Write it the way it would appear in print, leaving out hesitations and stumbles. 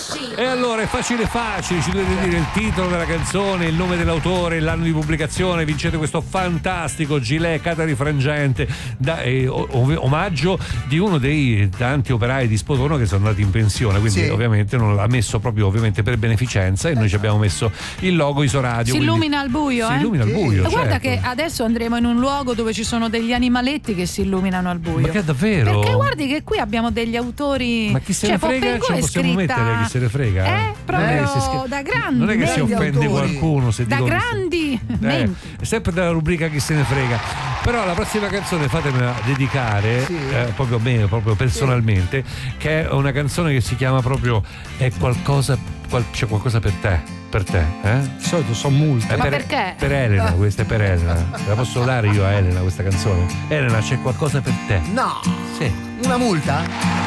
E allora è facile, ci dovete dire il titolo della canzone, il nome dell'autore, l'anno di pubblicazione. Vincete questo fantastico gilet Catari Frangente, omaggio di uno dei tanti operai di Spoto che sono andati in pensione, quindi ovviamente non l'ha messo proprio ovviamente per beneficenza, e noi ci abbiamo messo il logo Isoradio. Si illumina al buio, si illumina al buio. Ma guarda certo. che adesso andremo in un luogo dove ci sono degli animaletti che si illuminano al buio. Ma che davvero? Perché guardi che qui abbiamo degli autori. Ma chi se ne frega? Ce lo possiamo mettere, chi se ne frega? Proprio da grandi. Non è che si offende qualcuno se da dico grandi. È sempre dalla rubrica chi se ne frega. Però la prossima canzone fatemela dedicare proprio a me, proprio personalmente, che è una canzone che si chiama proprio È qualcosa, c'è qualcosa per te. Per te, Di solito sono multe. Ma perché? Per Elena, questa è per Elena. La posso dare io a Elena questa canzone? Elena, c'è qualcosa per te. No! Sì. Una multa?